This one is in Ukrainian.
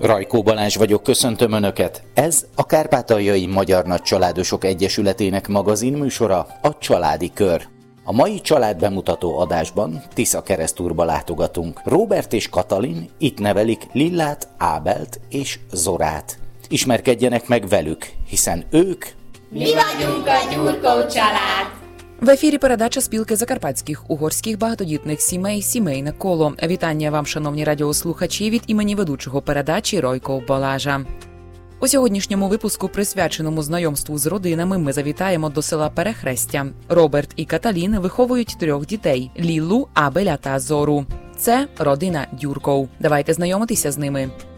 Rajkó Balázs vagyok, köszöntöm Önöket! Ez a Kárpátaljai Magyar Nagycsaládosok Egyesületének magazinműsora, a Családi Kör. A mai családbemutató adásban Tiszakeresztúrba látogatunk. Róbert és Katalin itt nevelik Lillát, Ábelt és Zorát. Ismerkedjenek meg velük, hiszen ők... Mi vagyunk a Gyurkó család! В ефірі передача спілки закарпатських угорських багатодітних сімей «Сімейне коло». Вітання вам, шановні радіослухачі, від імені ведучого передачі Ройко Балажа. У сьогоднішньому випуску, присвяченому знайомству з родинами, ми завітаємо до села Перехрестя. Роберт і Каталін виховують 3 дітей – Ліллу, Абеля та Зору. Це родина Дюрков. Давайте знайомитися з ними.